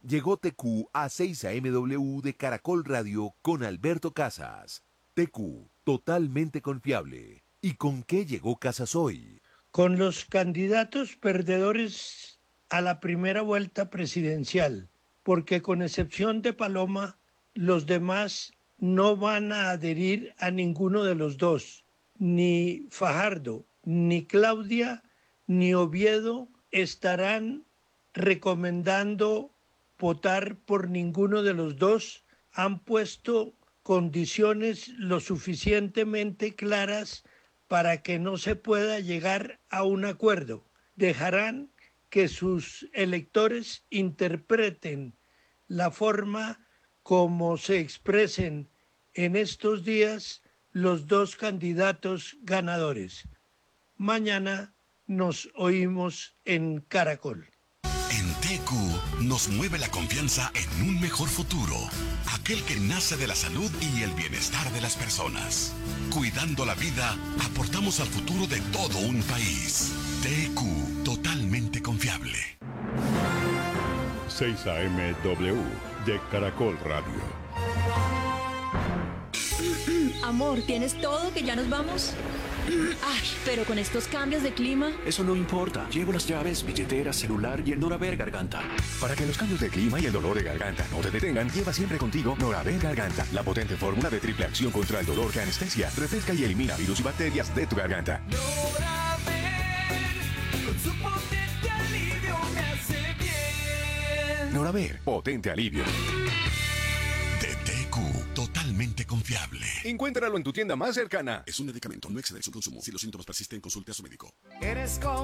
Llegó TQ a 6 AMW de Caracol Radio con Alberto Casas. TQ, totalmente confiable. ¿Y con qué llegó Casas hoy? Con los candidatos perdedores a la primera vuelta presidencial, porque con excepción de Paloma, los demás no van a adherir a ninguno de los dos. Ni Fajardo, ni Claudia, ni Oviedo estarán recomendando votar por ninguno de los dos. Han puesto condiciones lo suficientemente claras para que no se pueda llegar a un acuerdo. Dejarán que sus electores interpreten la forma como se expresen en estos días los dos candidatos ganadores. Mañana nos oímos en Caracol. En TQ nos mueve la confianza en un mejor futuro, aquel que nace de la salud y el bienestar de las personas. Cuidando la vida, aportamos al futuro de todo un país. TQ, totalmente confiable. 6 AMW de Caracol Radio. Amor, ¿tienes todo que ya nos vamos? Ay, pero con estos cambios de clima... Eso no importa. Llevo las llaves, billetera, celular y el Noraver Garganta. Para que los cambios de clima y el dolor de garganta no te detengan, lleva siempre contigo Noraver Garganta, la potente fórmula de triple acción contra el dolor que anestesia, refresca y elimina virus y bacterias de tu garganta. Noraver, con su potente alivio me hace bien. Noraver, potente alivio. De TQ, totalmente confiable. Encuéntralo en tu tienda más cercana. Es un medicamento, no exceder su consumo. Si los síntomas persisten, consulte a su médico. Eres como